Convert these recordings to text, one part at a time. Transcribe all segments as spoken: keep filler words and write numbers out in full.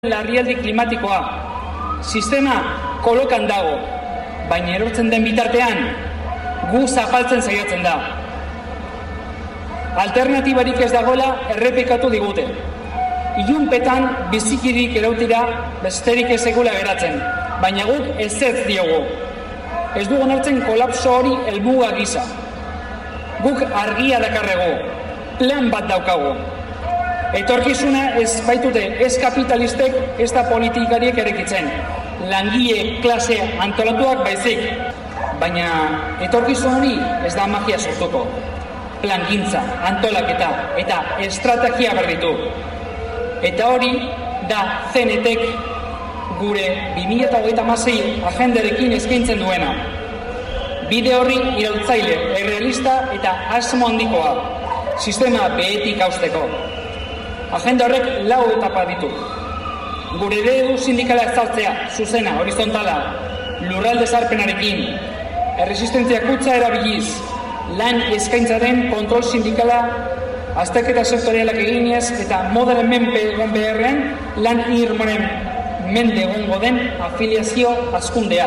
larrialdi klimatikoa. Sistema kolokan dago, baina erortzen den bitartean, gu zapaltzen saiatzen da. Alternatibarik ez dagoela errepikatu digute. Ilunpetan bizikirik erautira besterik ez egula geratzen, baina guk ez ez diogu. Ez dugu onartzen kolapso hori helmuga gisa. Guk argia dakarrego, plan bat daukagu. Etorkizuna ez baitute ez kapitalistek ez da politikariek erekitzen. Langile klase antolatuak baizik. Baina etorkizun hori ez da magia sortuko. Plangintza, antolaketa eta estrategia berritu. Eta hori da C N T-ek gure bi mila hogeita hamasei agendarekin eskaintzen duena. Bide horri iraultzaile, errealista eta asmo handikoa. Sistema behetik hausteko. Agenda horrek lau etapa ditu. Gure eredu sindikala ezartzea, zuzena, horizontala, lurralde zarpenarekin, erresistentzia kutsa erabiliz, lan eskaintzaren kontrol sindikala, azterketa sektorialak eginez eta modaren menpe egon beharrean lan irmoren mende egongo den afiliazio hazkundea.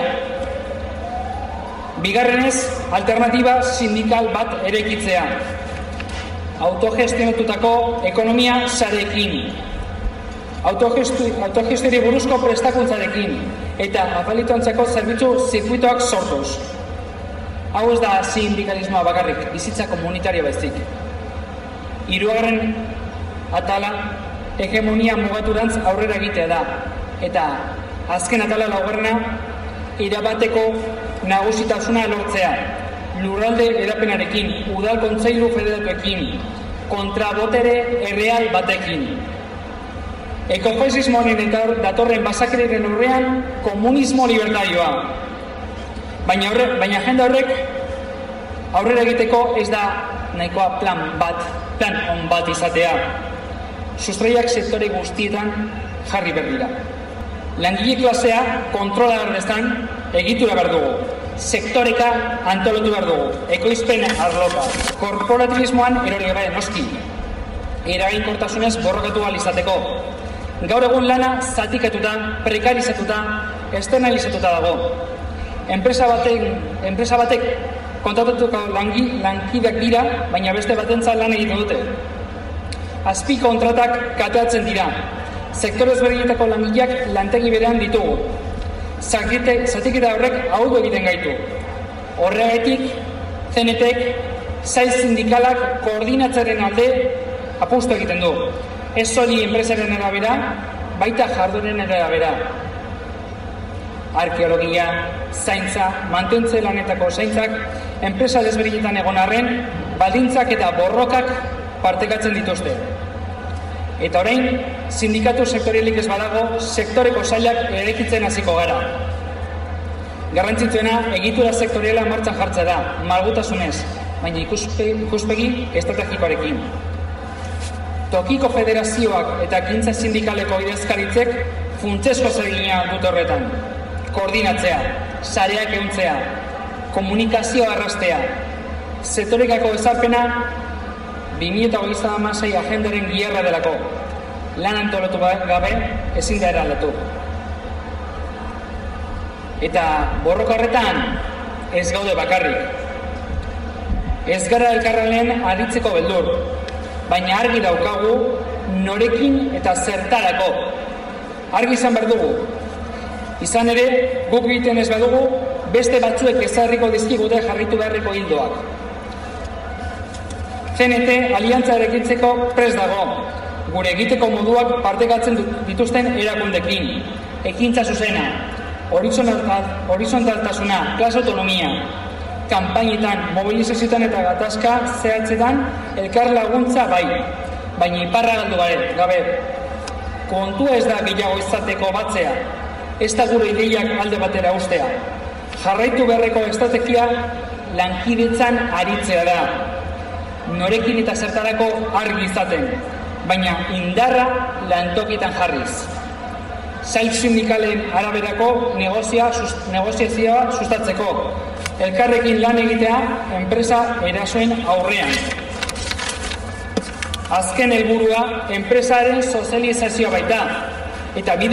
Bigarrenez, alternatiba sindikal bat eraikitzea. Autogestionatutako ekonomia sarekin, autogestiori buruzko prestakuntzarekin eta afalituantzako zerbitzu zirkuitoak sortuz. Hau ez da sindikalismoa bakarrik, bizitza komunitario baizik. Hirugarren atala hegemonia mugaturantz aurrera egitea da, eta azken atala laugarrena irabateko nagusitasuna lortzea. Lurralde erapenarekin, udal kontseilu federatuekin, kontrabotere erreal batekin. Ekofasismoaren eta datorren basakeriren horrean komunismo libertarioa. Baina, horre, baina agenda horrek aurrera egiteko ez da nahikoa plan bat, plan on bat izatea. Sustraiak sektore guztietan jarri berdira. Langile klasea kontrola gardeztan egitura behar dugu. Sektoreka antolatu behar dugu, ekoizpen arloka, korporatibismoan erori gabe noski, eraginkortasunez borrokatu ahal izateko. Gaur egun lana zatikatuta, prekarizatuta, externalizatuta dago. Enpresa batek, enpresa batek kontratatuko langi, lankideak dira, baina beste batentza lan egiten dute. Azpi kontratak kateatzen dira. Sektore ezberdinetako langileak lantegi berean ditugu. Zatiketa horrek ahuldu egiten gaitu. Horregatik, C N T-ek sail sindikalak koordinatzaren alde apustu egiten du. Ez hori enpresaren arabera, baita jardueren arabera. Arkeologia, zaintza, mantentze lanetako zaintzak, enpresa desberdinetan egon arren, baldintzak eta borrokak partekatzen dituzte. Eta orain, sindikatu sektorialik ez badago, sektoreko sailak eraikitzen hasiko gara. Garrantzitsuena, egitura sektoriala martxan jartzea da, malgutasunez, baina ikuspegi, ikuspegi estrategikoarekin. Tokiko federazioak eta ekintza sindikaleko idazkaritzek funtsezko zeregina dute horretan. Koordinatzea, sareak ehuntzea, komunikazioa arrastea, sektorekako ezarpena bi mila hogeita hamasei agendaren gierra delako. Lan antolatu gabe ezin da eraldatu. Eta borroka horretan ez gaude bakarrik. Ez gara elkarralen aritzeko beldur, baina argi daukagu norekin eta zertarako. Argi izan behar dugu. Izan ere, guk egiten ez badugu, beste batzuek ezarriko dizkigute jarritu beharreko hildoak. C N T aliantza erekitzeko prest dago, gure egiteko moduak partekatzen dituzten erakundekin, ekintza zuzena, horizontaltasuna, klase autonomia, kanpainetan, mobilizazioetan eta gatazka zehatzetan elkar laguntza bai, baina iparra galdu gabe. Kontua ez da gehiago izateko batzea, ez da gure ideiak alde batera ustea. Jarraitu beharreko estrategia lankidetzan aritzea da. Norekin eta zertarako argi izaten, baina indarra lantokietan jarriz. Sail sindikalen araberako negozia, negoziazioa sustatzeko, elkarrekin lan egitea enpresa erasoen aurrean. Azken helburua enpresaren sozializazioa baita. eta bide